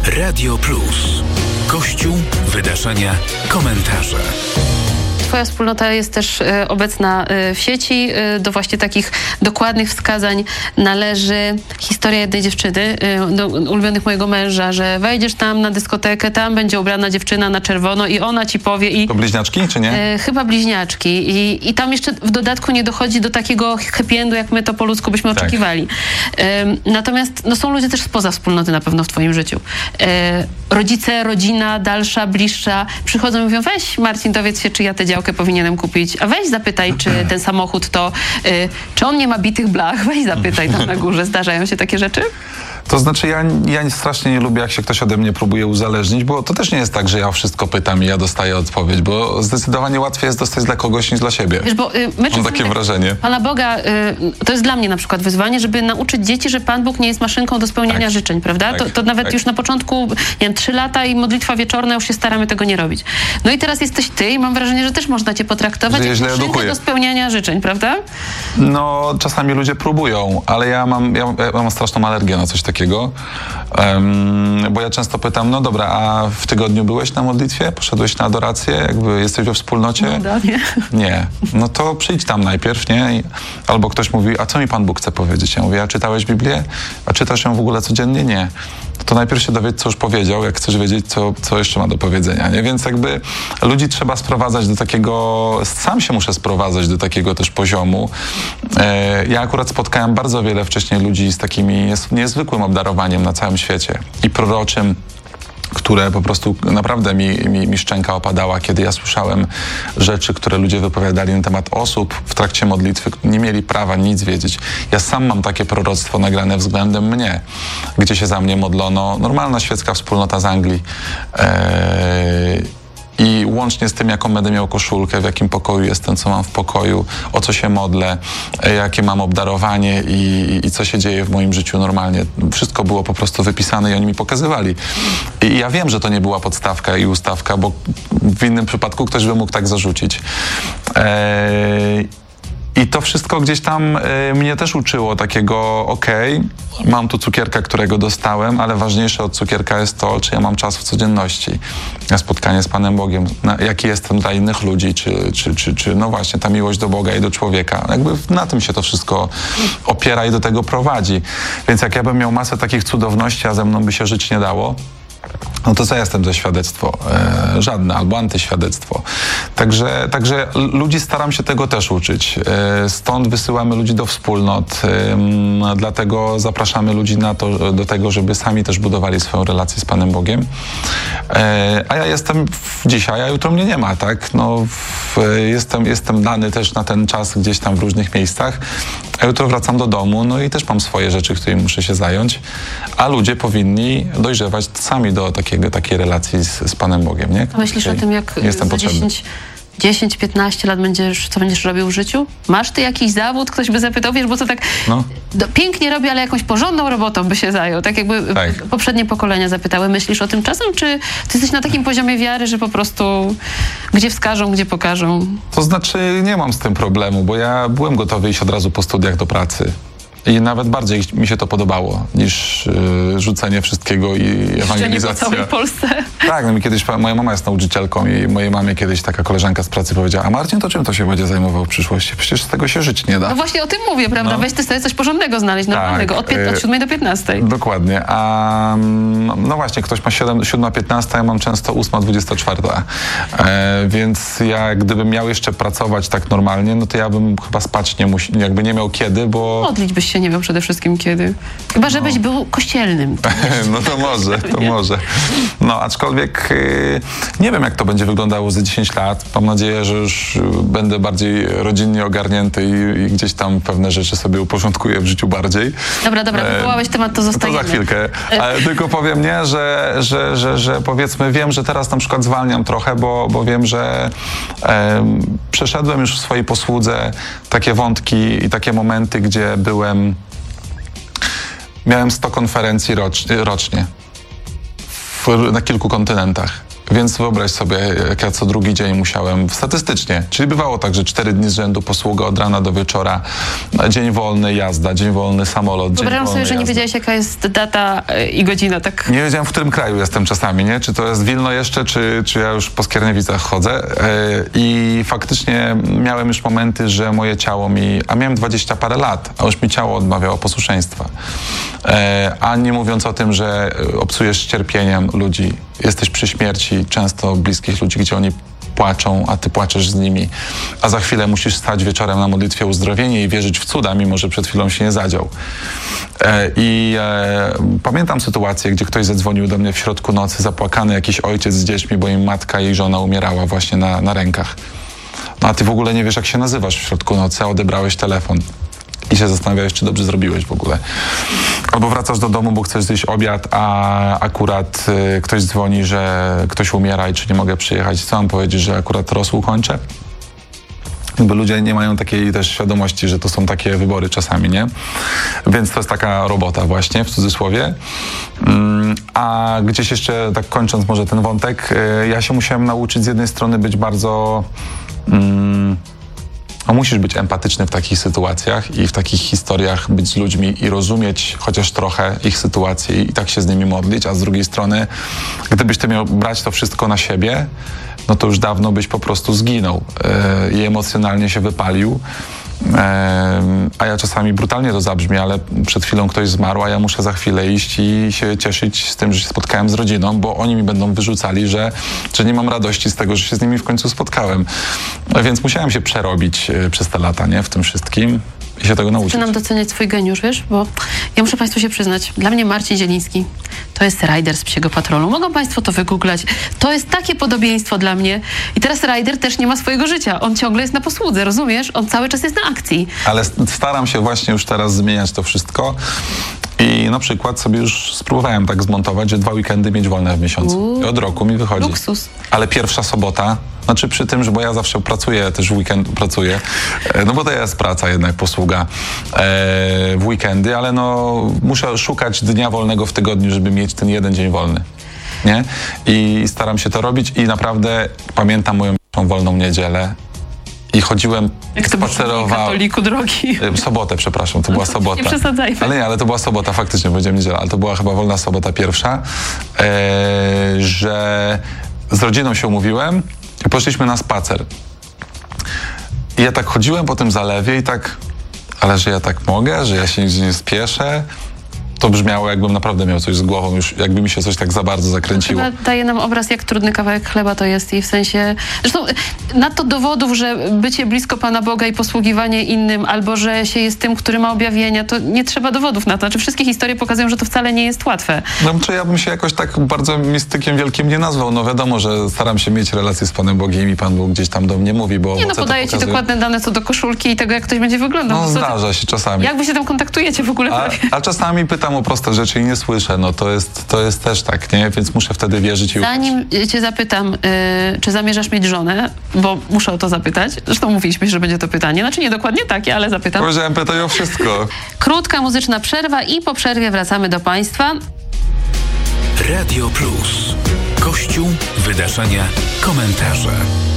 Radio Plus. Kościół, wydarzenia, komentarze. Twoja wspólnota jest też obecna w sieci. Do właśnie takich dokładnych wskazań należy historia jednej dziewczyny, do ulubionych mojego męża, że wejdziesz tam na dyskotekę, tam będzie ubrana dziewczyna na czerwono i ona ci powie i... To bliźniaczki, czy nie? Chyba bliźniaczki. I tam jeszcze w dodatku nie dochodzi do takiego happy endu, jak my to po ludzku byśmy oczekiwali. Natomiast są ludzie też spoza wspólnoty na pewno w twoim życiu. Rodzice, rodzina, dalsza, bliższa przychodzą i mówią, weź Marcin, dowiedz się, czy ja tę działkę powinienem kupić, a weź zapytaj, czy ten samochód to, czy on nie ma bitych blach, weź zapytaj tam na górze. Zdarzają się takie rzeczy? To znaczy ja strasznie nie lubię, jak się ktoś ode mnie próbuje uzależnić, bo to też nie jest tak, że ja wszystko pytam i ja dostaję odpowiedź, bo zdecydowanie łatwiej jest dostać dla kogoś niż dla siebie. Wiesz, bo mam takie wrażenie. Pana Boga, to jest dla mnie na przykład wyzwanie, żeby nauczyć dzieci, że Pan Bóg nie jest maszynką do spełniania życzeń, prawda? To nawet już na początku, nie wiem, 3 lata i modlitwa wieczorna, już się staramy tego nie robić. No i teraz jesteś ty i mam wrażenie, że też można cię potraktować jak maszynkę do spełniania życzeń, prawda? No, czasami ludzie próbują, ale ja mam straszną alergię na coś takiego. Bo ja często pytam, no dobra, a w tygodniu byłeś na modlitwie? Poszedłeś na adorację? Jakby jesteś we wspólnocie? No, nie. Nie. No to przyjdź tam najpierw, nie? Albo ktoś mówi, a co mi Pan Bóg chce powiedzieć? Ja mówię, a czytałeś Biblię? A czytasz ją w ogóle codziennie? Nie. To najpierw się dowiedz, co już powiedział, jak chcesz wiedzieć, co jeszcze ma do powiedzenia, nie? Więc jakby ludzi trzeba sprowadzać do takiego, sam się muszę sprowadzać do takiego też poziomu. Ja akurat spotkałem bardzo wiele wcześniej ludzi z takimi niezwykłym obdarowaniem na całym świecie i proroczym, które po prostu naprawdę mi szczęka opadała, kiedy ja słyszałem rzeczy, które ludzie wypowiadali na temat osób w trakcie modlitwy, nie mieli prawa nic wiedzieć. Ja sam mam takie proroctwo nagrane względem mnie, gdzie się za mnie modlono normalna świecka wspólnota z Anglii. I łącznie z tym, jaką będę miał koszulkę, w jakim pokoju jestem, co mam w pokoju, o co się modlę, jakie mam obdarowanie i co się dzieje w moim życiu normalnie. Wszystko było po prostu wypisane i oni mi pokazywali. I ja wiem, że to nie była podstawka i ustawka, bo w innym przypadku ktoś by mógł tak zarzucić. I to wszystko gdzieś tam mnie też uczyło takiego, mam tu cukierka, którego dostałem, ale ważniejsze od cukierka jest to, czy ja mam czas w codzienności na spotkanie z Panem Bogiem, jaki jestem dla innych ludzi, czy no właśnie ta miłość do Boga i do człowieka. Jakby na tym się to wszystko opiera i do tego prowadzi. Więc jak ja bym miał masę takich cudowności, a ze mną by się żyć nie dało, no to co ja jestem za świadectwo? Żadne, albo antyświadectwo. Także ludzi staram się tego też uczyć. Stąd wysyłamy ludzi do wspólnot, dlatego zapraszamy ludzi do tego, żeby sami też budowali swoją relację z Panem Bogiem. A ja jestem dzisiaj, a jutro mnie nie ma, tak? No, jestem dany też na ten czas gdzieś tam w różnych miejscach, a jutro wracam do domu, no i też mam swoje rzeczy, którymi muszę się zająć, a ludzie powinni dojrzewać sami do takiej relacji z Panem Bogiem, nie? Myślisz o tym, jak za 10-15 lat co będziesz robił w życiu? Masz ty jakiś zawód? Ktoś by zapytał, wiesz, bo to tak pięknie robi, ale jakąś porządną robotą by się zajął. Tak jakby poprzednie pokolenia zapytały. Myślisz o tym czasem, czy ty jesteś na takim poziomie wiary, że po prostu gdzie wskażą, gdzie pokażą? To znaczy nie mam z tym problemu, bo ja byłem gotowy iść od razu po studiach do pracy. I nawet bardziej mi się to podobało niż rzucenie wszystkiego i ewangelizacja. Po całej Polsce. Tak, no mi kiedyś, moja mama jest nauczycielką i mojej mamie kiedyś taka koleżanka z pracy powiedziała, a Marcin, to czym to się będzie zajmował w przyszłości? Przecież z tego się żyć nie da. No właśnie o tym mówię, prawda? No. Weź ty sobie coś porządnego znaleźć, normalnego, od 7 do 15. Dokładnie, a no właśnie, ktoś ma 7:15, ja mam często 8:24. Więc ja gdybym miał jeszcze pracować tak normalnie, no to ja bym chyba spać jakby nie miał kiedy, bo... Modlić byś się nie miał przede wszystkim kiedy. Chyba, żebyś był kościelnym. No to może. No, aczkolwiek nie wiem, jak to będzie wyglądało za 10 lat. Mam nadzieję, że już będę bardziej rodzinnie ogarnięty i gdzieś tam pewne rzeczy sobie uporządkuję w życiu bardziej. Dobra, wywołałeś temat, to zostajemy. To za chwilkę. Ale tylko powiem, nie, że powiedzmy, wiem, że teraz na przykład zwalniam trochę, bo wiem, że przeszedłem już w swojej posłudze takie wątki i takie momenty, gdzie miałem 100 konferencji rocznie na kilku kontynentach. Więc wyobraź sobie, jak ja co drugi dzień musiałem, statystycznie, czyli bywało tak, że 4 dni z rzędu posługa od rana do wieczora, dzień wolny jazda, dzień wolny samolot, Wyobrażam sobie, że nie wiedziałeś, jaka jest data i godzina, tak? Nie wiedziałem, w którym kraju jestem czasami, nie? Czy to jest Wilno jeszcze, czy ja już po Skierniewicach chodzę. I faktycznie miałem już momenty, że moje ciało a miałem 20 parę lat, a już mi ciało odmawiało posłuszeństwa. A nie mówiąc o tym, że obcujesz cierpieniem ludzi, jesteś przy śmierci często bliskich ludzi, gdzie oni płaczą, a ty płaczesz z nimi, a za chwilę musisz stać wieczorem na modlitwie o uzdrowienie i wierzyć w cuda, mimo że przed chwilą się nie zadział. Pamiętam sytuację, gdzie ktoś zadzwonił do mnie w środku nocy, zapłakany jakiś ojciec z dziećmi, bo im matka i żona umierała właśnie na rękach. No a ty w ogóle nie wiesz, jak się nazywasz w środku nocy, a odebrałeś telefon. I się zastanawiałeś, czy dobrze zrobiłeś w ogóle. Albo wracasz do domu, bo chcesz zjeść obiad, a akurat ktoś dzwoni, że ktoś umiera i czy nie mogę przyjechać. Co mam powiedzieć, że akurat rosół kończę? Bo ludzie nie mają takiej też świadomości, że to są takie wybory czasami, nie? Więc to jest taka robota właśnie, w cudzysłowie. A gdzieś jeszcze, tak kończąc może ten wątek, ja się musiałem nauczyć z jednej strony być bardzo... musisz być empatyczny w takich sytuacjach i w takich historiach być z ludźmi i rozumieć chociaż trochę ich sytuację i tak się z nimi modlić, a z drugiej strony, gdybyś ty miał brać to wszystko na siebie, no to już dawno byś po prostu zginął i emocjonalnie się wypalił. A ja czasami brutalnie to zabrzmi, ale przed chwilą ktoś zmarł, a ja muszę za chwilę iść i się cieszyć z tym, że się spotkałem z rodziną, bo oni mi będą wyrzucali, że nie mam radości z tego, że się z nimi w końcu spotkałem. Więc musiałem się przerobić przez te lata, nie? W tym wszystkim i się tego nauczyć. Zaczynam doceniać swój geniusz, wiesz? Bo ja muszę Państwu się przyznać, dla mnie Marcin Zieliński to jest Ryder z Psiego Patrolu. Mogą Państwo to wygooglać. To jest takie podobieństwo dla mnie. I teraz Ryder też nie ma swojego życia. On ciągle jest na posłudze, rozumiesz? On cały czas jest na akcji. Ale staram się właśnie już teraz zmieniać to wszystko. I na przykład sobie już spróbowałem tak zmontować, że 2 weekendy mieć wolne w miesiącu. I od roku mi wychodzi. Luksus. Ale pierwsza sobota, znaczy przy tym, że bo ja zawsze pracuję, też w weekend pracuję, no bo to jest praca jednak, posługa w weekendy, ale no muszę szukać dnia wolnego w tygodniu, żeby mieć ten jeden dzień wolny, nie? I staram się to robić i naprawdę pamiętam moją wolną niedzielę. I chodziłem, spacerowałem. Katoliku drogi. Sobotę, przepraszam, to była sobota. Nie przesadzajmy. Ale nie, ale to była sobota, faktycznie powiedziałem niedziela, ale to była chyba wolna sobota pierwsza, że z rodziną się umówiłem i poszliśmy na spacer. I ja tak chodziłem po tym zalewie i tak, ale że ja tak mogę, że ja się nigdzie nie spieszę. To brzmiało, jakbym naprawdę miał coś z głową, już jakby mi się coś tak za bardzo zakręciło. Chyba daje nam obraz, jak trudny kawałek chleba to jest i w sensie... Zresztą nadto dowodów, że bycie blisko Pana Boga i posługiwanie innym, albo że się jest tym, który ma objawienia, to nie trzeba dowodów na to. Znaczy wszystkie historie pokazują, że to wcale nie jest łatwe. No czy ja bym się jakoś tak bardzo mistykiem wielkim nie nazwał. No wiadomo, że staram się mieć relacje z Panem Bogiem i Pan Bóg gdzieś tam do mnie mówi, bo... Nie, no podaję Ci dokładne dane co do koszulki i tego, jak ktoś będzie wyglądał. No zdarza się czasami. Jak Wy się tam kontaktujecie w ogóle? A czasami pytam o proste rzeczy i nie słyszę, no to jest też tak, nie? Więc muszę wtedy wierzyć i ufać. Zanim Cię zapytam, czy zamierzasz mieć żonę, bo muszę o to zapytać, zresztą mówiliśmy, że będzie to pytanie, znaczy nie dokładnie takie, ale zapytam. Powiedziałem, pytaj o wszystko. Krótka muzyczna przerwa i po przerwie wracamy do Państwa. Radio Plus. Kościół, wydarzenia, komentarze.